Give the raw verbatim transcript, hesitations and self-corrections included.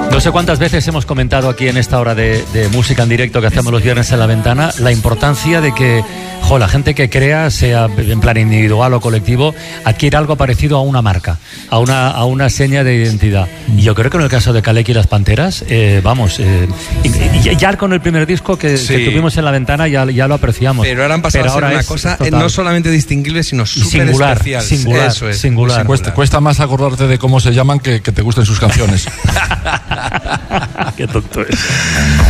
No sé cuántas veces hemos comentado aquí en esta hora de, de música en directo que hacemos los viernes en La Ventana, la importancia de que, jo, la gente que crea, sea en plan individual o colectivo, adquiere algo parecido a una marca, a una, a una seña de identidad. Y yo creo que en el caso de Kaleki y las Panteras, eh, vamos, eh, y, y ya con el primer disco que, sí. que tuvimos en La Ventana ya, ya lo apreciamos. Pero ahora han pasado Pero a ser una cosa total. no solamente distinguible, sino súper singular, especial. Singular, Eso es, singular. singular. Cuesta, cuesta más acordarte de cómo se llaman que que te gusten sus canciones. Qué tonto es.